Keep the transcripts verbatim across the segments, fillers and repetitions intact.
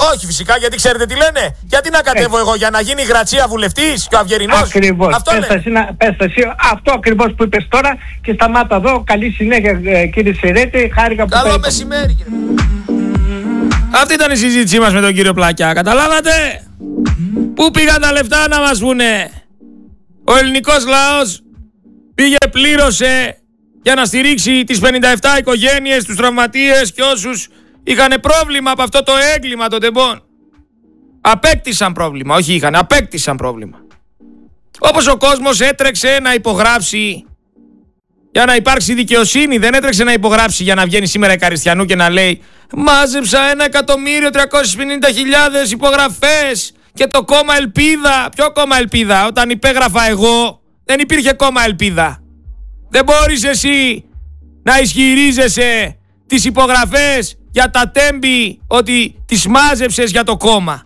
Όχι, φυσικά, γιατί ξέρετε τι λένε. Γιατί να κατέβω Έτσι. εγώ για να γίνει η Γρατσία βουλευτής και ο Αυγερινός. Ακριβώς. Αυτό πες εσύ, πες εσύ, αυτό ακριβώς που είπες τώρα και σταμάτα εδώ. Καλή συνέχεια, κύριε Σερέτη. Χάρηκα που Καλό μεσημέρι, κύριε. Αυτή ήταν η συζήτησή μας με τον κύριο Πλακιά. Καταλάβατε? Πού πήγαν τα λεφτά να μας πούνε? Ο ελληνικός λαός πήγε, πλήρωσε για να στηρίξει τις πενήντα επτά οικογένειες, τους τραυματίες και όσους είχαν πρόβλημα από αυτό το έγκλημα των τεμπών. Απέκτησαν πρόβλημα, όχι είχαν, απέκτησαν πρόβλημα. Όπως ο κόσμος έτρεξε να υπογράψει για να υπάρξει δικαιοσύνη, δεν έτρεξε να υπογράψει για να βγαίνει σήμερα η Καριστιανού και να λέει μάζεψα ένα εκατομμύριο τριακόσιες πενήντα χιλιάδες υπογραφές και το κόμμα Ελπίδα. Ποιο κόμμα Ελπίδα? Όταν υπέγραφα εγώ δεν υπήρχε κόμμα Ελπίδα. Δεν μπορείς εσύ να ισχυρίζεσαι τις υπογραφές για τα τέμπη ότι τις μάζεψες για το κόμμα.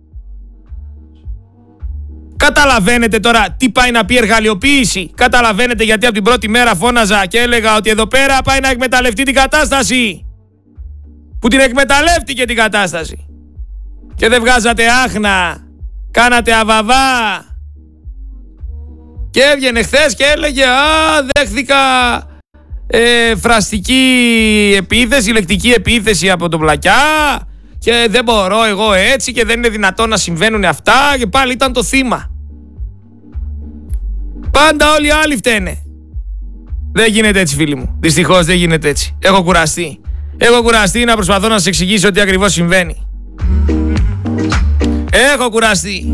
Καταλαβαίνετε τώρα τι πάει να πει εργαλειοποίηση? Καταλαβαίνετε γιατί από την πρώτη μέρα φώναζα και έλεγα ότι εδώ πέρα πάει να εκμεταλλευτεί την κατάσταση? Που την εκμεταλλεύτηκε την κατάσταση. Και δεν βγάζατε άχνα. Κάνατε αβαβά. Και έβγαινε χθες και έλεγε α, δέχθηκα ε, φραστική επίθεση, λεκτική επίθεση από τον Πλακιά και δεν μπορώ εγώ έτσι και δεν είναι δυνατόν να συμβαίνουν αυτά και πάλι ήταν το θύμα. Πάντα όλοι οι άλλοι φταίνε. Δεν γίνεται έτσι, φίλοι μου. Δυστυχώς δεν γίνεται έτσι. Έχω κουραστεί. Έχω κουραστεί να προσπαθώ να σας εξηγήσω τι ακριβώς συμβαίνει. Έχω κουραστεί.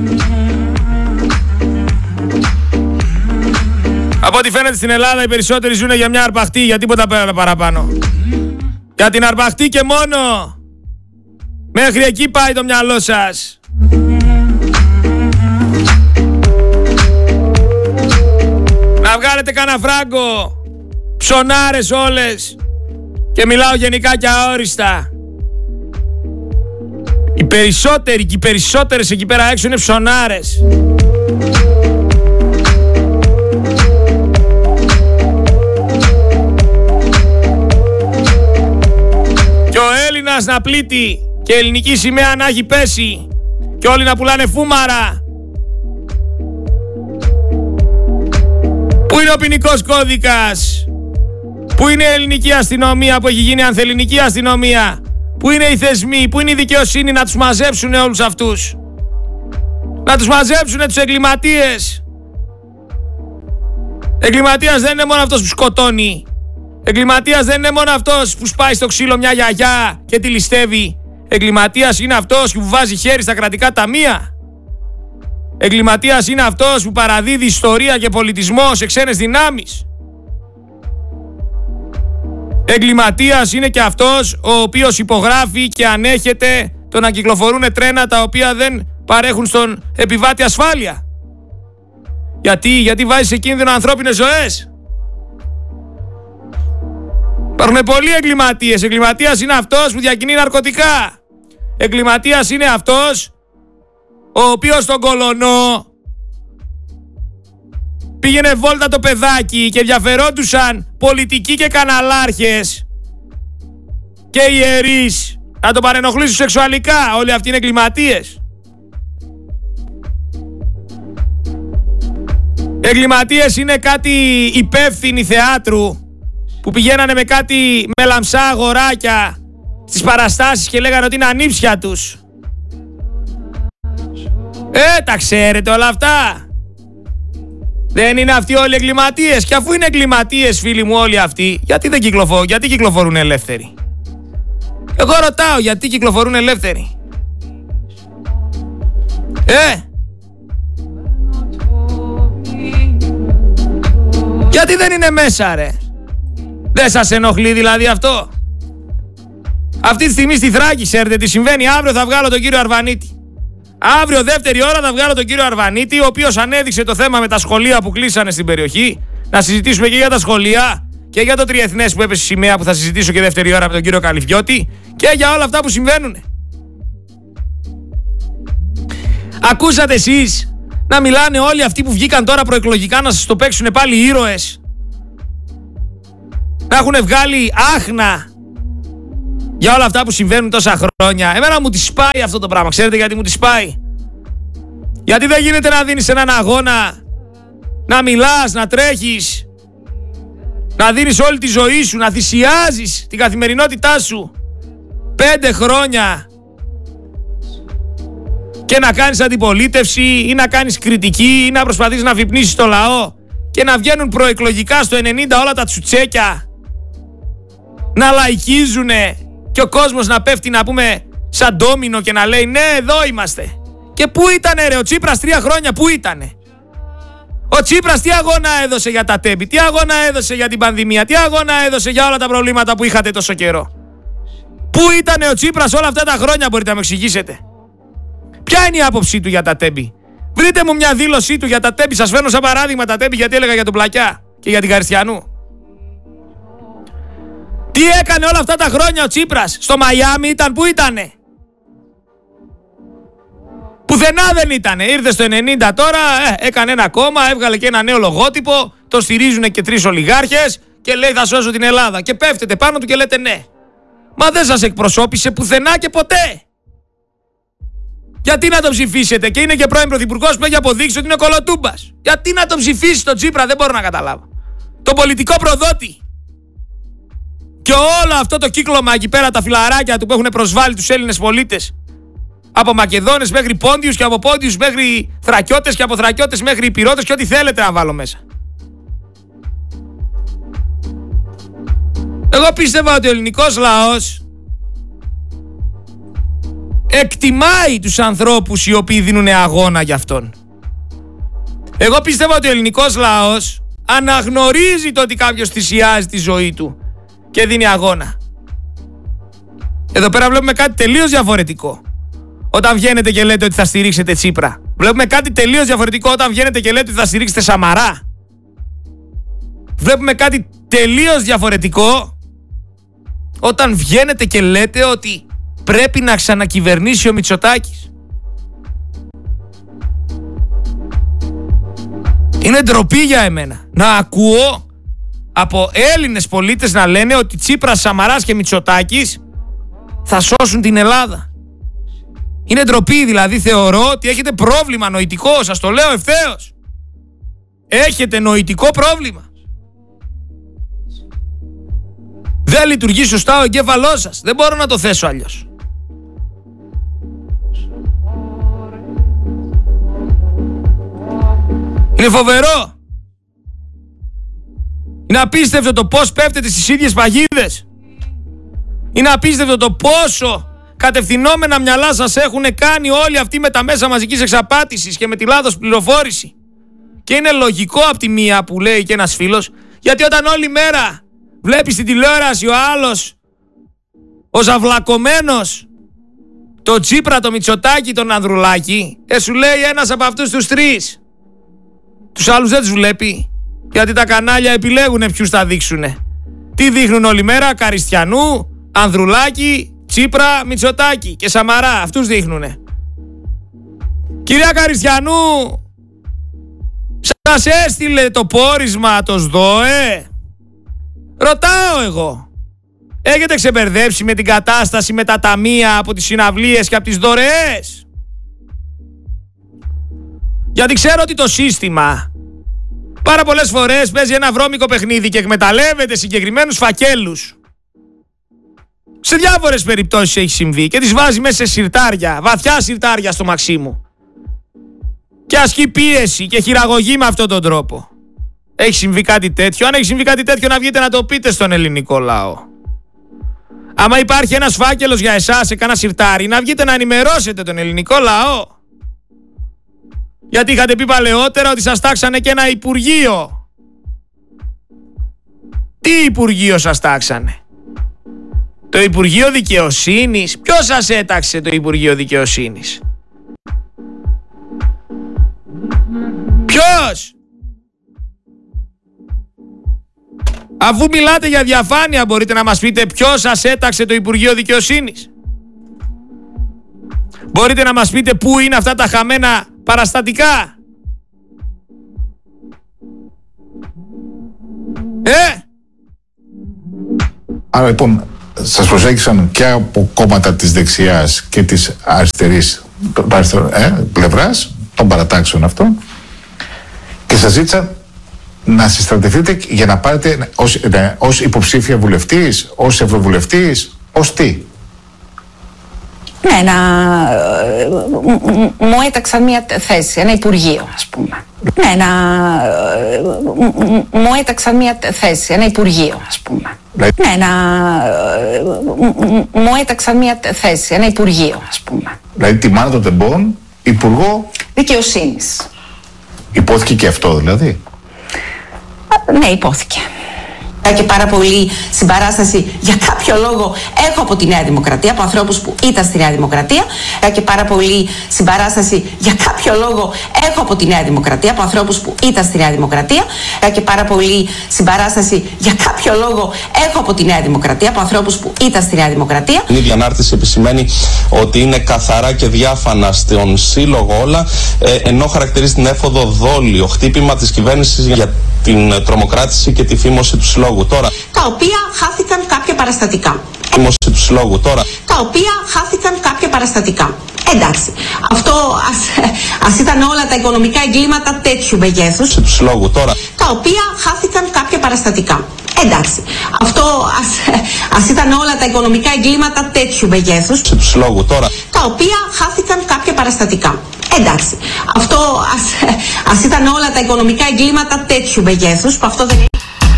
Από ό,τι φαίνεται στην Ελλάδα οι περισσότεροι ζουν για μια αρπαχτή, για τίποτα πέρα παραπάνω. Για την αρπαχτή και μόνο. Μέχρι εκεί πάει το μυαλό σας. Να βγάλετε κανένα φράγκο. Ψωνάρες όλες. Και μιλάω γενικά και αόριστα. Οι περισσότεροι και οι περισσότερες εκεί πέρα έξω είναι ψωνάρες. Και ο Έλληνας να πλήττει και η ελληνική σημαία να έχει πέσει και όλοι να πουλάνε φούμαρα. Πού είναι ο ποινικός κώδικας? Πού είναι η ελληνική αστυνομία που έχει γίνει ανθελληνική αστυνομία? Πού είναι οι θεσμοί? Πού είναι η δικαιοσύνη να τους μαζέψουν όλους αυτούς? Να τους μαζέψουν τους εγκληματίες. Εγκληματίας δεν είναι μόνο αυτός που σκοτώνει. Εγκληματίας δεν είναι μόνο αυτός που σπάει στο ξύλο μια γιαγιά και τη ληστεύει. Εγκληματίας είναι αυτός που βάζει χέρι στα κρατικά ταμεία. Εγκληματίας είναι αυτός που παραδίδει ιστορία και πολιτισμό σε ξένες δυνάμεις. Εγκληματίας είναι και αυτός ο οποίος υπογράφει και ανέχεται το να κυκλοφορούν τρένα τα οποία δεν παρέχουν στον επιβάτη ασφάλεια. Γιατί, γιατί βάζει σε κίνδυνο ανθρώπινες ζωές. Υπάρχουν πολλοί εγκληματίες. Εγκληματίας είναι αυτός που διακινεί ναρκωτικά. Εγκληματίας είναι αυτός ο οποίος στον Κολονό πήγαινε βόλτα το παιδάκι και ενδιαφερόντουσαν πολιτικοί και καναλάρχες και ιερείς να τον παρενοχλήσουν σεξουαλικά. Όλοι αυτοί είναι εγκληματίες. Εγκληματίες είναι κάτι υπεύθυνοι θεάτρου που πηγαίνανε με κάτι με λαμψά αγοράκια στις παραστάσεις και λέγανε ότι είναι ανήψια τους. Ε, τα ξέρετε όλα αυτά. Δεν είναι αυτοί όλοι εγκληματίες? Και αφού είναι εγκληματίες, φίλοι μου, όλοι αυτοί, γιατί δεν κυκλοφορούν, γιατί κυκλοφορούν ελεύθεροι? Εγώ ρωτάω, γιατί κυκλοφορούν ελεύθεροι? Ε! Γιατί δεν είναι μέσα, ρε? Δεν σας ενοχλεί δηλαδή αυτό? Αυτή τη στιγμή στη Θράκη, ξέρετε τι συμβαίνει? Αύριο θα βγάλω τον κύριο Αρβανίτη. Αύριο δεύτερη ώρα θα βγάλω τον κύριο Αρβανίτη, ο οποίος ανέδειξε το θέμα με τα σχολεία που κλείσανε στην περιοχή. Να συζητήσουμε και για τα σχολεία και για το τριεθνές που έπεσε η σημαία, που θα συζητήσω και δεύτερη ώρα με τον κύριο Καλυφιώτη, και για όλα αυτά που συμβαίνουν. Ακούσατε εσείς να μιλάνε όλοι αυτοί που βγήκαν τώρα προεκλογικά να σας το παίξουν πάλι ήρωες? Να έχουν βγάλει άχνα για όλα αυτά που συμβαίνουν τόσα χρόνια. Εμένα μου τη σπάει αυτό το πράγμα. Ξέρετε γιατί μου τη σπάει? Γιατί δεν γίνεται να δίνεις έναν αγώνα, να μιλάς, να τρέχεις, να δίνεις όλη τη ζωή σου, να θυσιάζεις την καθημερινότητά σου πέντε χρόνια και να κάνεις αντιπολίτευση ή να κάνεις κριτική ή να προσπαθείς να αφυπνίσεις το λαό και να βγαίνουν προεκλογικά στο ενενήντα όλα τα τσουτσέκια να λαϊκίζουνε και ο κόσμος να πέφτει, να πούμε, σαν ντόμινο και να λέει ναι, εδώ είμαστε. Και πού ήτανε ρε ο Τσίπρας τρία χρόνια, πού ήτανε? Ο Τσίπρας τι αγώνα έδωσε για τα τέμπη, τι αγώνα έδωσε για την πανδημία, τι αγώνα έδωσε για όλα τα προβλήματα που είχατε τόσο καιρό? Πού ήτανε ο Τσίπρας όλα αυτά τα χρόνια, μπορείτε να μου εξηγήσετε? Ποια είναι η άποψή του για τα τέμπη? Βρείτε μου μια δήλωσή του για τα τέμπη. Σας φέρνω σαν παράδειγμα τα τέμπη, γιατί έλεγα για τον Πλακιά και για την Καριστιανού. Τι έκανε όλα αυτά τα χρόνια ο Τσίπρας? Στο Μαϊάμι ήταν, πού ήτανε? Πουθενά δεν ήτανε. Ήρθε στο ενενήντα τώρα, ε, έκανε ένα κόμμα, έβγαλε και ένα νέο λογότυπο, το στηρίζουν και τρεις ολιγάρχες και λέει θα σώσω την Ελλάδα. Και πέφτετε πάνω του και λέτε ναι. Μα δεν σας εκπροσώπησε πουθενά και ποτέ. Γιατί να τον ψηφίσετε? Και είναι και πρώην πρωθυπουργός που έχει αποδείξει ότι είναι κολοτούμπας. Γιατί να τον ψηφίσει τον Τσίπρα? Δεν μπορώ να καταλάβω. Τον πολιτικό προδότη. Και όλο αυτό το κύκλωμα εκεί πέρα, τα φιλαράκια του που έχουν προσβάλει τους Έλληνες πολίτες. Από Μακεδόνες μέχρι Πόντιους και από Πόντιους μέχρι Θρακιώτες και από Θρακιώτες μέχρι Υπηρώτες και ό,τι θέλετε να βάλω μέσα. Εγώ πίστευα ότι ο ελληνικός λαός εκτιμάει τους ανθρώπους οι οποίοι δίνουν αγώνα για αυτόν. Εγώ πίστευα ότι ο ελληνικός λαός αναγνωρίζει το ότι κάποιος θυσιάζει τη ζωή του και δίνει αγώνα. Εδώ πέρα βλέπουμε κάτι τελείως διαφορετικό. Όταν βγαίνετε και λέτε ότι θα στηρίξετε Τσίπρα. Βλέπουμε κάτι τελείως διαφορετικό όταν βγαίνετε και λέτε ότι θα στηρίξετε Σαμαρά. Βλέπουμε κάτι τελείως διαφορετικό όταν βγαίνετε και λέτε ότι πρέπει να ξανακυβερνήσει ο Μητσοτάκης. Είναι ντροπή για εμένα να ακούω από Έλληνες πολίτες να λένε ότι Τσίπρας, Σαμαράς και Μητσοτάκης θα σώσουν την Ελλάδα. Είναι ντροπή, δηλαδή θεωρώ ότι έχετε πρόβλημα νοητικό, σας το λέω ευθέως. Έχετε νοητικό πρόβλημα. Δεν λειτουργεί σωστά ο εγκέφαλός σας. Δεν μπορώ να το θέσω αλλιώς. Είναι φοβερό. Είναι απίστευτο το πώς πέφτετε στις ίδιες παγίδες. Είναι απίστευτο το πόσο κατευθυνόμενα μυαλά σας έχουν κάνει όλοι αυτοί με τα μέσα μαζικής εξαπάτησης και με τη λάθος πληροφόρηση. Και είναι λογικό από τη μία που λέει και ένας φίλος, γιατί όταν όλη μέρα βλέπεις την τηλεόραση ο άλλος, ο ζαυλακωμένος, το Τσίπρα, το Μητσοτάκη, τον Ανδρουλάκη, ε, σου λέει ένας από αυτούς τους τρεις. Τους άλλους δεν τους βλέπει, γιατί τα κανάλια επιλέγουν ποιους θα δείξουνε. Τι δείχνουν όλη μέρα? Καριστιανού, Ανδρουλάκη, Τσίπρα, Μητσοτάκη και Σαμαρά. Αυτούς δείχνουνε. Κυρία Καριστιανού, σας έστειλε το πόρισμα το ΣΔΟΕ? Ρωτάω εγώ. Έχετε ξεμπερδέψει με την κατάσταση με τα ταμεία από τις συναυλίες και από τις δωρεές? Γιατί ξέρω ότι το σύστημα πάρα πολλές φορές παίζει ένα βρώμικο παιχνίδι και εκμεταλλεύεται συγκεκριμένους φακέλους. Σε διάφορες περιπτώσεις έχει συμβεί και τις βάζει μέσα σε συρτάρια, βαθιά συρτάρια στο Μαξίμου. Και ασκεί πίεση και χειραγωγεί με αυτόν τον τρόπο. Έχει συμβεί κάτι τέτοιο? Αν έχει συμβεί κάτι τέτοιο, να βγείτε να το πείτε στον ελληνικό λαό. Άμα υπάρχει ένας φάκελος για εσάς σε κάνα συρτάρι, να βγείτε να ενημερώσετε τον ελληνικό λαό. Γιατί είχατε πει παλαιότερα ότι σας τάξανε και ένα υπουργείο. Τι υπουργείο σας τάξανε? Το Υπουργείο Δικαιοσύνης? Ποιος σας έταξε το Υπουργείο Δικαιοσύνης? Ποιος? Αφού μιλάτε για διαφάνεια, μπορείτε να μας πείτε ποιος σας έταξε το Υπουργείο Δικαιοσύνης? Μπορείτε να μας πείτε πού είναι αυτά τα χαμένα παραστατικά? Ε! Άρα λοιπόν, σας προσέγγισαν και από κόμματα της δεξιάς και της αριστερής ε, πλευράς των παρατάξεων αυτών και σας ζήτησαν να συστρατευτείτε για να πάρετε ως, ε, ως υποψήφια βουλευτής, ως ευρωβουλευτής, ως τι? Ναι, να μου έταξαν μια θέση, ένα υπουργείο, ας πούμε. Ναι, να μου έταξαν μια θέση, ένα υπουργείο, ας πούμε. Ναι, να μου έταξαν μια θέση, ένα υπουργείο, ας πούμε. Δηλαδή τη Μάνα των Τεμπών, υπουργό δικαιοσύνης. Υπόθηκε και αυτό δηλαδή? Ναι, υπόθηκε. Και πάρα πολύ συμπαράσταση για κάποιο λόγο έχω από τη Νέα Δημοκρατία, από ανθρώπους που ήταν στη Νέα Δημοκρατία. Και πάρα πολύ συμπαράσταση για κάποιο λόγο έχω από τη Νέα Δημοκρατία, από ανθρώπους που ήταν στη Νέα Δημοκρατία. Και πάρα πολύ συμπαράσταση για κάποιο λόγο έχω από τη Νέα Δημοκρατία, από ανθρώπους που ήταν στη Νέα Δημοκρατία. Η ίδια ανάρτηση επισημαίνει ότι είναι καθαρά και διάφανα στον σύλλογο όλα, ενώ χαρακτηρίζει την έφοδο δόλιο, χτύπημα της κυβέρνησης για την τρομοκράτηση και τη φήμωση του συλλόγου. Τώρα, τα οποία χάθηκαν κάποια παραστατικά. Φήμωση του συλλόγου. Τώρα, τα οποία χάθηκαν κάποια παραστατικά. Εντάξει, αυτό ας, ας ήταν όλα τα οικονομικά εγκλήματα τέτοιου μεγέθους. Του συλλόγου. Τώρα, τα οποία χάθηκαν κάποια παραστατικά. Εντάξει, αυτό ας, ας ήταν όλα τα οικονομικά εγκλήματα τέτοιου μεγέθους. Του συλλόγου. Τώρα, τα οποία χάθηκαν κάποια παραστατικά. Εντάξει, αυτό ας, ας ήταν όλα τα οικονομικά εγκλήματα τέτοιου μεγέθους, που αυτό δεν είναι.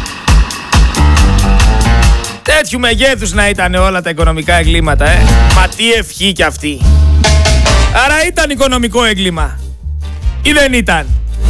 Τέτοιου μεγέθους να ήταν όλα τα οικονομικά εγκλήματα, ε. Μα τι ευχή κι αυτή. Άρα ήταν οικονομικό έγκλημα. Ή δεν ήταν?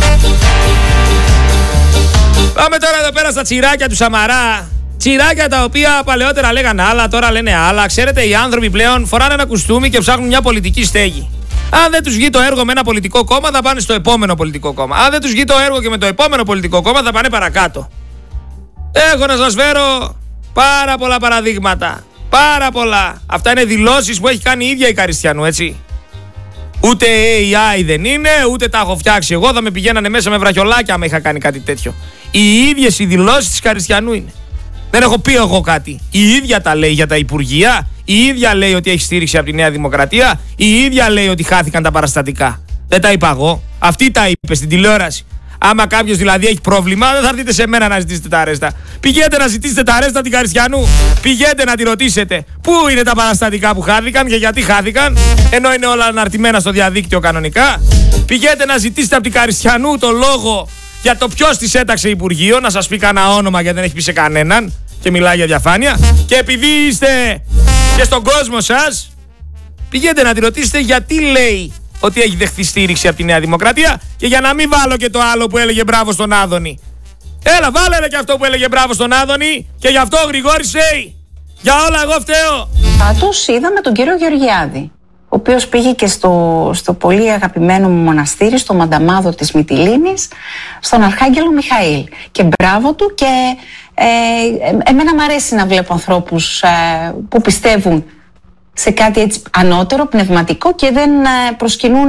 Πάμε τώρα εδώ πέρα στα τσιράκια του Σαμαρά. Τσιράκια τα οποία παλαιότερα λέγανε άλλα, τώρα λένε άλλα. Ξέρετε, οι άνθρωποι πλέον φοράνε ένα κουστούμι και ψάχνουν μια πολιτική στέγη. Αν δεν τους βγει το έργο με ένα πολιτικό κόμμα, θα πάνε στο επόμενο πολιτικό κόμμα. Αν δεν τους βγει το έργο και με το επόμενο πολιτικό κόμμα, θα πάνε παρακάτω. Έχω να σας φέρω πάρα πολλά παραδείγματα. Πάρα πολλά. Αυτά είναι δηλώσεις που έχει κάνει η ίδια η Καριστιανού, έτσι. Ούτε έι άι δεν είναι, ούτε τα έχω φτιάξει εγώ. Θα με πηγαίνανε μέσα με βραχιολάκια άμα είχα κάνει κάτι τέτοιο. Οι ίδιες οι δηλώσεις της Καριστιανού είναι. Δεν έχω πει εγώ κάτι. Η ίδια τα λέει για τα υπουργεία. Η ίδια λέει ότι έχει στήριξη από τη Νέα Δημοκρατία. Η ίδια λέει ότι χάθηκαν τα παραστατικά. Δεν τα είπα εγώ. Αυτή τα είπε στην τηλεόραση. Άμα κάποιος δηλαδή έχει πρόβλημα, δεν θα έρθετε σε μένα να ζητήσετε τα αρέστα. Πηγαίνετε να ζητήσετε τα αρέστα την Καριστιανού. Πηγαίνετε να τη ρωτήσετε πού είναι τα παραστατικά που χάθηκαν και γιατί χάθηκαν, ενώ είναι όλα αναρτημένα στο διαδίκτυο κανονικά. Πηγαίνετε να ζητήσετε από την Καριστιανού το λόγο για το ποιος της έταξε υπουργείο, να σας πει κανένα όνομα γιατί δεν έχει πει σε κανέναν και μιλάει για διαφάνεια. Και επειδή είστε και στον κόσμο σας, πηγαίνετε να τη ρωτήσετε γιατί λέει ότι έχει δεχθεί στήριξη από τη Νέα Δημοκρατία, και για να μην βάλω και το άλλο που έλεγε μπράβο στον Άδωνη. Έλα, βάλε ρε και αυτό που έλεγε μπράβο στον Άδωνη, και γι' αυτό ο Γρηγόρης λέει, για όλα εγώ φταίω. Φάτος είδαμε τον κύριο Γεωργιάδη, ο οποίος πήγε και στο, στο πολύ αγαπημένο μου μοναστήρι, στο Μανταμάδο της Μυτιλήνης, στον Αρχάγγελο Μιχαήλ. Και μπράβο του, και ε, ε, εμένα μου αρέσει να βλέπω ανθρώπους ε, που πιστεύουν σε κάτι έτσι ανώτερο, πνευματικό, και δεν προσκυνούν ε,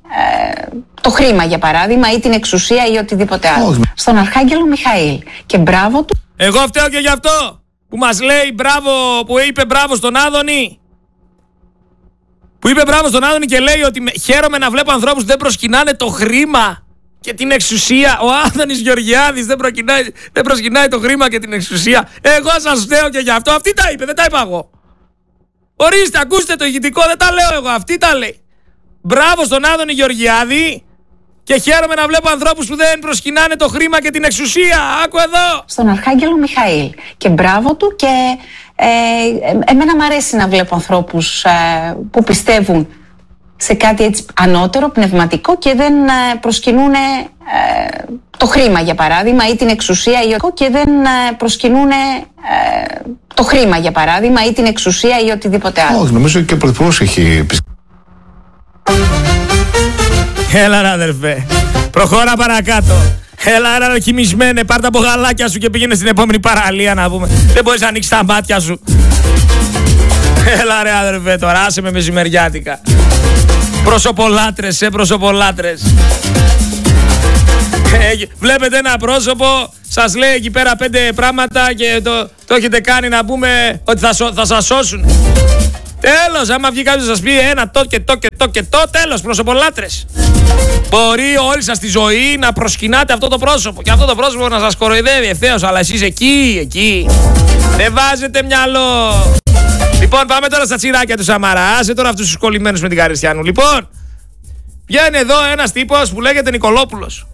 το χρήμα, για παράδειγμα, ή την εξουσία ή οτιδήποτε άλλο. Oh. Στον Αρχάγγελο Μιχαήλ. Και μπράβο του. Εγώ φταίω και γι' αυτό που μας λέει μπράβο, που είπε μπράβο στον Άδωνη. Που είπε μπράβο στον Άδωνη και λέει ότι χαίρομαι να βλέπω ανθρώπους που δεν προσκυνάνε το χρήμα και την εξουσία. Ο Άδωνης Γεωργιάδης δεν, δεν προσκυνάει το χρήμα και την εξουσία. Εγώ σας φταίω και γι' αυτό. Αυτή τα είπε, δεν τα είπα εγώ. Ορίστε, ακούστε το ηχητικό, δεν τα λέω εγώ, αυτή τα λέει. Μπράβο στον Άδωνη Γεωργιάδη, και χαίρομαι να βλέπω ανθρώπους που δεν προσκυνάνε το χρήμα και την εξουσία. Άκου εδώ. Στον Αρχάγγελο Μιχαήλ. Και μπράβο του, και ε, ε, εμένα μου αρέσει να βλέπω ανθρώπους ε, που πιστεύουν σε κάτι έτσι ανώτερο, πνευματικό, και δεν ε, προσκυνούν ε, το χρήμα, για παράδειγμα, ή την εξουσία ή, και δεν ε, προσκυνούν ε, το χρήμα, για παράδειγμα, ή την εξουσία ή οτιδήποτε άλλο. Όχι, νομίζω και ο Πρωθυπουργός έχει. Έλα ρε αδερφέ, προχώρα παρακάτω. Έλα ρε κοιμισμένε, πάρ' τα μπογαλάκια σου και πήγαινε στην επόμενη παραλία να πούμε. Δεν μπορείς να ανοίξεις τα μάτια σου. Έλα ρε αδερφέ, τώρα άσε με μεσημεριάτικα. Προσωπολάτρες, ε, προσωπολάτρες. Βλέπετε ένα πρόσωπο σας λέει εκεί πέρα πέντε πράγματα και το, το έχετε κάνει να πούμε ότι θα, σω, θα σας σώσουν. Τέλος, άμα βγει κάποιος να σας πει ένα το και το και το και το, τέλος, προσωπολάτρες. Μπορεί όλη σας τη ζωή να προσκυνάτε αυτό το πρόσωπο και αυτό το πρόσωπο να σας κοροϊδεύει ευθέως, αλλά εσείς εκεί, εκεί δεν βάζετε μυαλό. Λοιπόν, πάμε τώρα στα τσιράκια του Σαμαρά. Άσε τώρα αυτούς τους κολλημένους με την Καριστιανού. Λοιπόν, βγαίνει εδώ ένας τύπος που λέγεται Νικολόπουλος.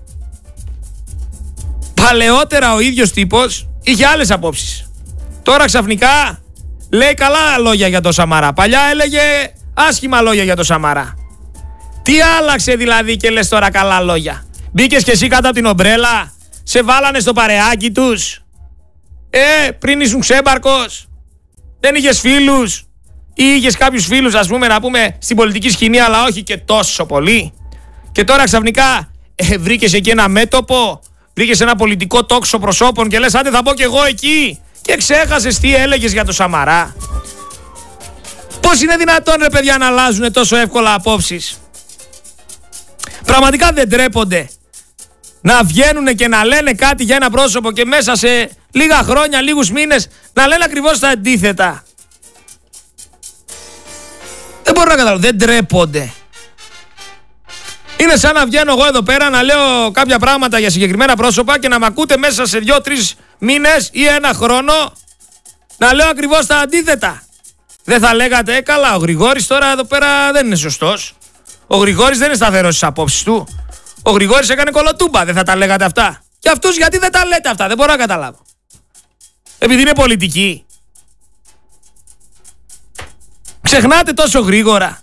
Παλαιότερα ο ίδιος τύπος είχε άλλες απόψεις. Τώρα ξαφνικά λέει καλά λόγια για το Σαμαρά. Παλιά έλεγε άσχημα λόγια για το Σαμαρά. Τι άλλαξε δηλαδή και λες τώρα καλά λόγια? Μπήκες κι εσύ κάτω από την ομπρέλα? Σε βάλανε στο παρεάκι τους? Ε, πριν ήσουν ξέμπαρκος? Δεν είχες φίλους? Ή είχες κάποιους φίλους, ας πούμε, να πούμε στην πολιτική σκηνή, αλλά όχι και τόσο πολύ? Και τώρα ξαφνικά ε, βρήκες εκεί ένα μέτωπο, βρήκες ένα πολιτικό τόξο προσώπων και λες άντε θα πω κι εγώ εκεί, και ξέχασες τι έλεγες για το Σαμαρά. Πώς είναι δυνατόν ρε παιδιά να αλλάζουν τόσο εύκολα απόψεις? Πραγματικά δεν τρέπονται να βγαίνουν και να λένε κάτι για ένα πρόσωπο και μέσα σε λίγα χρόνια, λίγους μήνες να λένε ακριβώς τα αντίθετα? Δεν μπορώ να καταλάβω, δεν τρέπονται. Είναι σαν να βγαίνω εγώ εδώ πέρα να λέω κάποια πράγματα για συγκεκριμένα πρόσωπα και να μ' ακούτε μέσα σε δύο-τρεις μήνες ή ένα χρόνο να λέω ακριβώς τα αντίθετα. Δεν θα λέγατε, ε καλά, ο Γρηγόρης τώρα εδώ πέρα δεν είναι σωστός. Ο Γρηγόρης δεν είναι σταθερός στις απόψεις του. Ο Γρηγόρης έκανε κολοτούμπα, δεν θα τα λέγατε αυτά? Και αυτούς γιατί δεν τα λέτε αυτά? Δεν μπορώ να καταλάβω. Επειδή είναι πολιτικοί? Ξεχνάτε τόσο γρήγορα?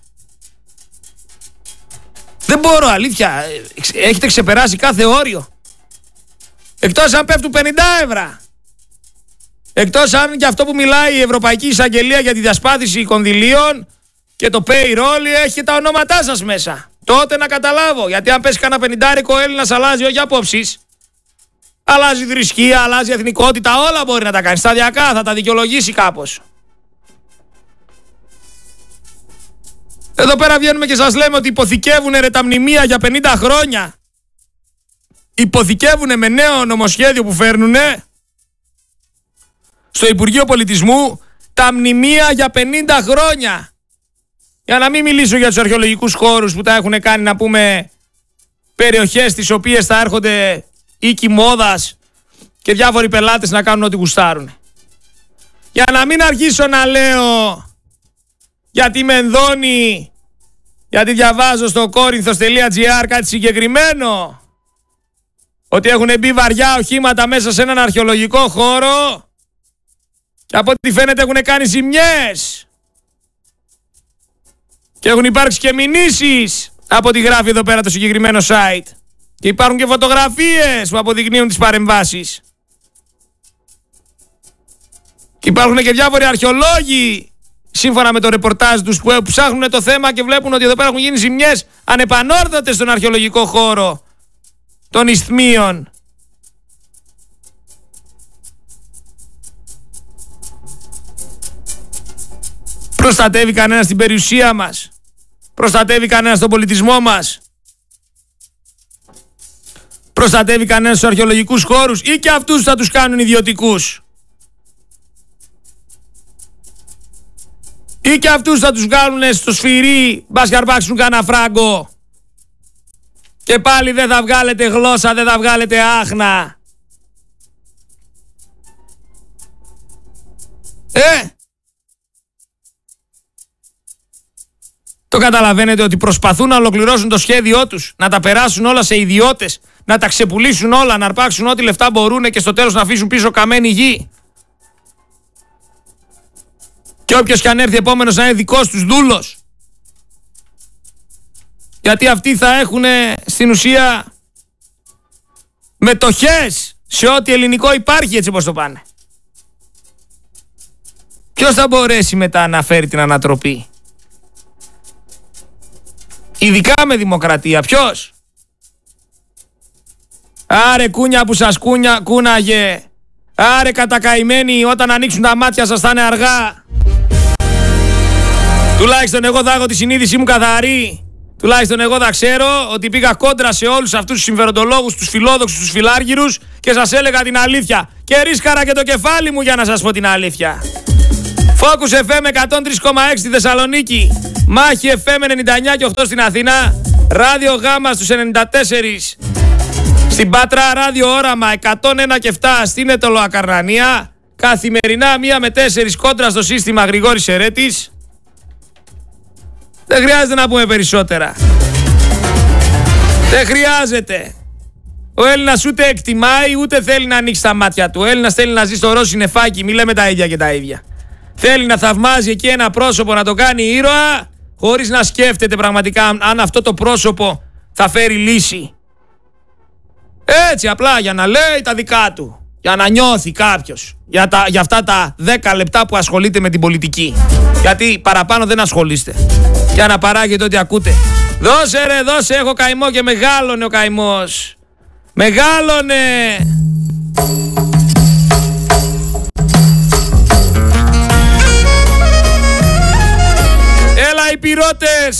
Δεν μπορώ, αλήθεια. Έχετε ξεπεράσει κάθε όριο. Εκτός αν πέφτουν πενήντα ευρώ. Εκτός αν και αυτό που μιλάει η Ευρωπαϊκή Εισαγγελία για τη διασπάθηση κονδυλίων και το payroll έχει τα ονόματά σας μέσα. Τότε να καταλάβω. Γιατί αν πέσει κανένα πενηντάρικο, ο Έλληνας αλλάζει όχι απόψεις. Αλλάζει θρησκεία, αλλάζει εθνικότητα, όλα μπορεί να τα κάνει. Σταδιακά θα τα δικαιολογήσει κάπως. Εδώ πέρα βγαίνουμε και σας λέμε ότι υποθηκεύουνε ρε τα μνημεία για πενήντα χρόνια. Υποθηκεύουνε με νέο νομοσχέδιο που φέρνουνε στο Υπουργείο Πολιτισμού τα μνημεία για πενήντα χρόνια. Για να μην μιλήσω για τους αρχαιολογικούς χώρους που τα έχουν κάνει, να πούμε, περιοχές τις οποίες θα έρχονται οίκοι μόδας και διάφοροι πελάτες να κάνουν ό,τι γουστάρουν. Για να μην αρχίσω να λέω γιατί με ενδώνει, γιατί διαβάζω στο κόρινθος τελεία τζι άρ κάτι συγκεκριμένο, ότι έχουν μπει βαριά οχήματα μέσα σε έναν αρχαιολογικό χώρο και από ό,τι φαίνεται έχουν κάνει ζημιές και έχουν υπάρξει και μηνύσεις από ό,τι γράφει εδώ πέρα το συγκεκριμένο site, και υπάρχουν και φωτογραφίες που αποδεικνύουν τις παρεμβάσεις και υπάρχουν και διάφοροι αρχαιολόγοι σύμφωνα με το ρεπορτάζ τους που ψάχνουν το θέμα και βλέπουν ότι εδώ πέρα έχουν γίνει ζημιές ανεπανόρθωτες στον αρχαιολογικό χώρο των Ισθμίων. Προστατεύει κανένας την περιουσία μας? Προστατεύει κανένας τον πολιτισμό μας? Προστατεύει κανένας τους αρχαιολογικούς χώρους ή και αυτούς θα τους κάνουν ιδιωτικούς? Ή και αυτούς θα τους κάνουν στο σφυρί, μπας και αρπάξουν κανένα φράγκο και πάλι δεν θα βγάλετε γλώσσα, δεν θα βγάλετε άχνα? Ε! Το καταλαβαίνετε ότι προσπαθούν να ολοκληρώσουν το σχέδιό τους, να τα περάσουν όλα σε ιδιώτες, να τα ξεπουλήσουν όλα, να αρπάξουν ό,τι λεφτά μπορούν και στο τέλος να αφήσουν πίσω καμένη γη. Και όποιος κι αν έρθει επόμενος να είναι δικός τους δούλος. Γιατί αυτοί θα έχουν στην ουσία μετοχές σε ό,τι ελληνικό υπάρχει, έτσι όπως το πάνε. Ποιος θα μπορέσει μετά να φέρει την ανατροπή? Ειδικά με δημοκρατία, ποιος? Άρε κούνια που σας κούνια, κούναγε. Άρε κατακαημένοι, όταν ανοίξουν τα μάτια σας θα είναι αργά. Τουλάχιστον εγώ θα έχω τη συνείδησή μου καθαρή. Τουλάχιστον εγώ θα ξέρω ότι πήγα κόντρα σε όλους αυτούς τους συμφεροντολόγους, τους φιλόδοξους, τους φιλάργυρους και σας έλεγα την αλήθεια. Και ρίσκαρα και το κεφάλι μου για να σας πω την αλήθεια. Focus εφ εμ εκατόν τρία κόμμα έξι στη Θεσσαλονίκη, Μάχη εφ εμ ενενήντα εννιά και οκτώ στην Αθήνα, Ράδιο Γάμα στους ενενήντα τέσσερα στην Πάτρα, Ράδιο Όραμα εκατόν ένα και επτά στην Ετωλοακαρνανία, καθημερινά μία με τέσσερις κόντρα στο σύστημα Γρηγόρης Σερέτης. Δεν χρειάζεται να πούμε περισσότερα. Δεν χρειάζεται. Ο Έλληνας ούτε εκτιμάει ούτε θέλει να ανοίξει τα μάτια του. Ο Έλληνας θέλει να ζει στο ροζ συννεφάκι, μη λέμε τα ίδια και τα ίδια. Θέλει να θαυμάζει εκεί ένα πρόσωπο, να το κάνει ήρωα, χωρίς να σκέφτεται πραγματικά αν αυτό το πρόσωπο θα φέρει λύση. Έτσι απλά για να λέει τα δικά του. Για να νιώθει κάποιος. Για, τα, για αυτά τα δέκα λεπτά που ασχολείται με την πολιτική. Γιατί παραπάνω δεν ασχολείστε. Για να παράγετε ό,τι ακούτε. Δώσε ρε, δώσε, έχω καημό και μεγάλωνε ο καημός. Μεγάλωνε. Έλα οι πυρώτες.